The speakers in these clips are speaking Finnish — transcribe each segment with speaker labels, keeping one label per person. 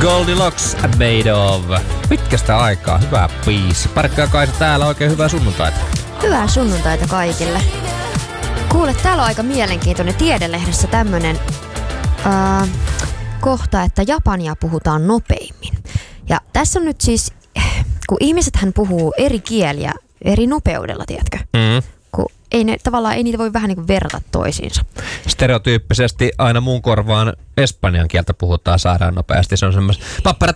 Speaker 1: Goldilocks made of. Pitkästä aikaa, hyvä biisi. Parkkaa Kaisa täällä, oikein hyvää sunnuntaita.
Speaker 2: Hyvää sunnuntaita kaikille. Kuule, täällä on aika mielenkiintoinen Tiedelehdessä tämmönen kohta, että Japania puhutaan nopeimmin. Ja tässä on nyt siis, kun ihmisethän puhuu eri kieliä eri nopeudella, tiedätkö? Kun ei niitä voi vähän niin kuin verrata toisiinsa.
Speaker 1: Stereotyyppisesti aina mun korvaan espanjan kieltä puhutaan saadaan nopeasti. Se on semmoista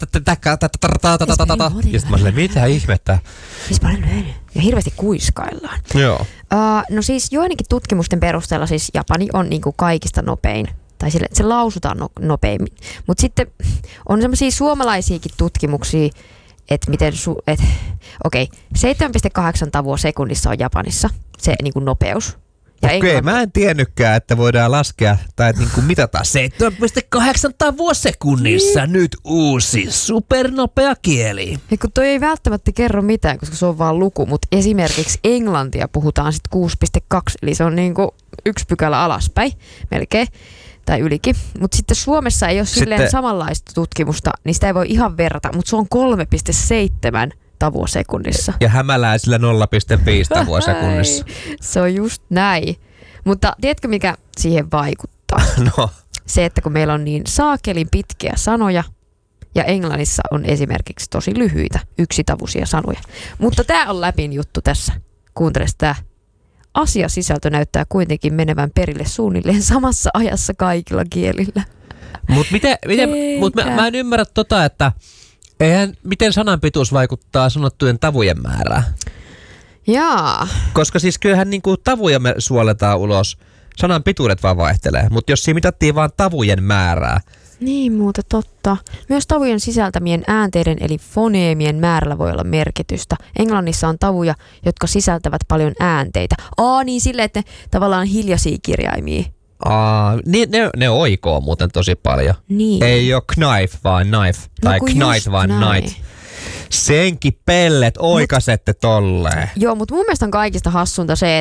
Speaker 1: ja sitten mä silleen, mitä ihmettä?
Speaker 2: Ja hirveästi kuiskaillaan.
Speaker 1: Joo.
Speaker 2: No siis joidenkin tutkimusten perusteella siis Japani on niin kuin kaikista nopein. Tai sille, se lausutaan nopeimmin. Mutta sitten on semmoisia suomalaisiakin tutkimuksia, että miten 7,8 tavua sekunnissa on Japanissa se niin kuin nopeus.
Speaker 1: Okei, mä en tiennytkään, että voidaan laskea tai niin kuin mitata 7,8 tavua sekunnissa. Niin. Nyt uusi supernopea kieli.
Speaker 2: Ja kun toi ei välttämättä kerro mitään, koska se on vaan luku, mutta esimerkiksi englantia puhutaan sitten 6,2, eli se on niin kuin 1 pykälä alaspäin melkein. Tai ylikin. Mutta sitten Suomessa ei ole silleen samanlaista tutkimusta, niin sitä ei voi ihan verrata, mutta se on 3,7 tavua sekunnissa.
Speaker 1: Ja hämäläisillä 0,5 tavua sekunnissa.
Speaker 2: Se on just näin. Mutta tiedätkö, mikä siihen vaikuttaa?
Speaker 1: No.
Speaker 2: Se, että kun meillä on niin saakelin pitkiä sanoja, ja englannissa on esimerkiksi tosi lyhyitä yksitavuisia sanoja. Mutta tämä on läpin juttu tässä. Kuuntele tämä. Asiasisältö näyttää kuitenkin menevän perille suunnilleen samassa ajassa kaikilla kielillä.
Speaker 1: Mutta mä en ymmärrä että miten sanan pituus vaikuttaa sanottujen tavujen määrään.
Speaker 2: Jaa.
Speaker 1: Koska siis kyllähän niinku tavuja me suoletaan ulos, sanan pituudet vaan vaihtelee, mutta jos siinä mitattiin vaan tavujen määrää.
Speaker 2: Niin muuta totta. Myös tavujen sisältämien äänteiden eli foneemien määrällä voi olla merkitystä. Englannissa on tavuja, jotka sisältävät paljon äänteitä. Niin silleen, että ne tavallaan hiljaisia kirjaimia.
Speaker 1: Niin ne oikoo muuten tosi paljon.
Speaker 2: Niin.
Speaker 1: Ei ole knife vaan knife, tai knight vaan night. Senkin pellet oikasette tolleen.
Speaker 2: Joo, mutta mun mielestä on kaikista hassunta se,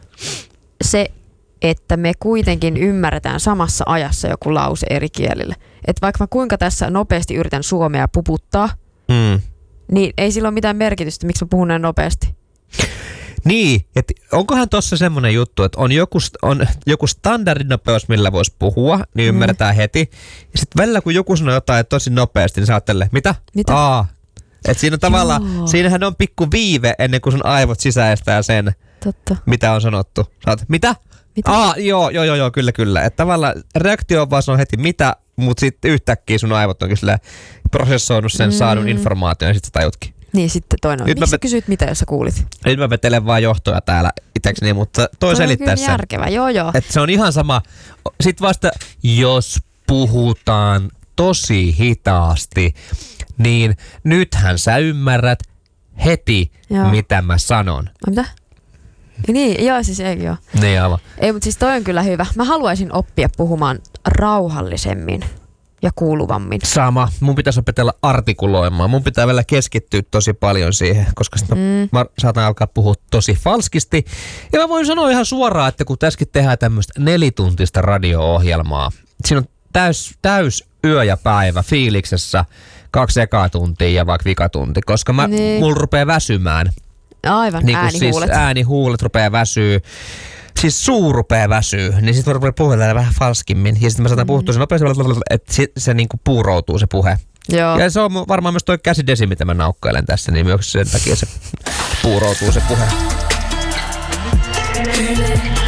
Speaker 2: että me kuitenkin ymmärretään samassa ajassa joku lause eri kielillä. Että vaikka mä kuinka tässä nopeasti yritän suomea puputtaa, niin ei sillä ole mitään merkitystä, miksi mä puhun näin nopeasti.
Speaker 1: Niin, että onkohan tossa semmoinen juttu, että on joku standardinopeus, millä voisi puhua, niin ymmärretään heti. Ja sitten välillä kun joku sanoo jotain tosi nopeasti, niin sä ajattelee, mitä? Että siinä on tavallaan, siinähän on pikku viive ennen kuin sun aivot sisäistää sen, mitä on sanottu. Sä oot, mitä? Joo, kyllä. Että tavallaan reaktio on vaan sanoo heti mitä, mutta sitten yhtäkkiä sun aivot onkin silleen prosessoinut sen saadun informaation ja sitten sä tajutkin.
Speaker 2: Niin sitten toinen on. Miksi sä kysyit mitä, jos sä kuulit?
Speaker 1: Nyt mä vetelen vaan johtoja täällä itekseni, mutta toi selittää sen.
Speaker 2: Järkevä, joo.
Speaker 1: Että se on ihan sama. Sitten vasta, jos puhutaan tosi hitaasti, niin nythän sä ymmärrät heti, mitä mä sanon.
Speaker 2: Mitä? Niin, joo, siis ei joo.
Speaker 1: Niin, aivan.
Speaker 2: Ei, mutta siis toi on kyllä hyvä. Mä haluaisin oppia puhumaan rauhallisemmin ja kuuluvammin.
Speaker 1: Sama. Mun pitäisi opetella artikuloimaan. Mun pitää vielä keskittyä tosi paljon siihen, koska mä saatan alkaa puhua tosi falskisti. Ja mä voin sanoa ihan suoraan, että kun tässäkin tehdään tämmöistä 4-tuntista radio-ohjelmaa, siinä on täys yö ja päivä fiiliksessä 2 ekaa tuntia ja vaikka vikatunti, koska mulla rupeaa väsymään.
Speaker 2: Aivan,
Speaker 1: niin
Speaker 2: äänihuulet.
Speaker 1: Siis äänihuulet rupeaa väsyä. Siis suu rupeaa väsyä, niin sitten mä rupean puhumaan vähän falskimmin. Ja sitten mä saatan puhua tosi nopeasti, että se niinku puuroutuu se puhe.
Speaker 2: Joo.
Speaker 1: Ja se on varmaan myös toi käsidesi, mitä mä naukkailen tässä, niin myös sen takia se puuroutuu se puhe.